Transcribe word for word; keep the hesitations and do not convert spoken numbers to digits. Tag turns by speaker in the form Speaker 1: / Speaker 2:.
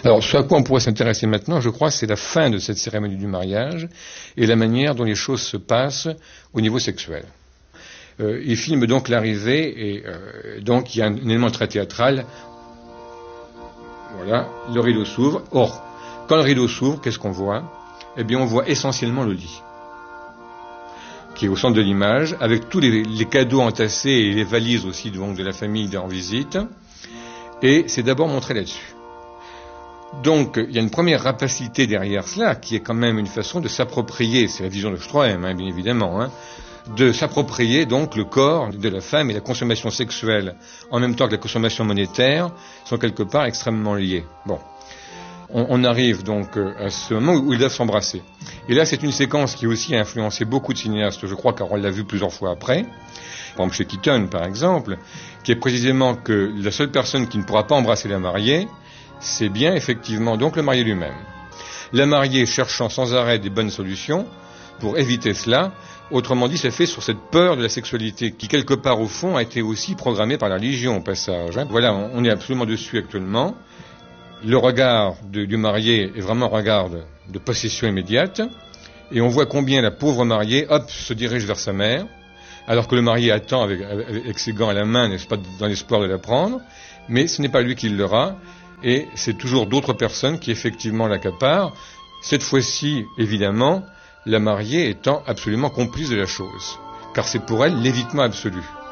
Speaker 1: Alors, ce à quoi on pourrait s'intéresser maintenant, je crois, c'est la fin de cette cérémonie du mariage et la manière dont les choses se passent au niveau sexuel. Euh, il filme donc l'arrivée et euh, donc il y a un, un élément très théâtral. Voilà, le rideau s'ouvre. Or, quand le rideau s'ouvre, qu'est-ce qu'on voit? Eh bien, on voit essentiellement le lit, qui est au centre de l'image, avec tous les, les cadeaux entassés et les valises aussi donc, de la famille en visite. Et c'est d'abord montré là-dessus. Donc, il y a une première rapacité derrière cela, qui est quand même une façon de s'approprier, c'est la vision de Stroheim, hein, bien évidemment, hein, de s'approprier donc le corps de la femme, et la consommation sexuelle, en même temps que la consommation monétaire, sont quelque part extrêmement liées. Bon. On, on arrive donc à ce moment où ils doivent s'embrasser. Et là, c'est une séquence qui aussi a influencé beaucoup de cinéastes, je crois, car on l'a vu plusieurs fois après. Par exemple, chez Keaton, par exemple, qui est précisément que la seule personne qui ne pourra pas embrasser la mariée, c'est bien effectivement donc le marié lui-même. La mariée cherchant sans arrêt des bonnes solutions pour éviter cela, autrement dit, c'est fait sur cette peur de la sexualité qui, quelque part au fond, a été aussi programmée par la religion au passage. Hein. Voilà, on est absolument dessus actuellement. Le regard de, du marié est vraiment un regard de, de possession immédiate, et on voit combien la pauvre mariée, hop, se dirige vers sa mère, alors que le marié attend avec, avec ses gants à la main, n'est-ce pas, dans l'espoir de la prendre, mais ce n'est pas lui qui l'aura, et c'est toujours d'autres personnes qui effectivement l'accaparent, cette fois-ci, évidemment, la mariée étant absolument complice de la chose, car c'est pour elle l'évitement absolu.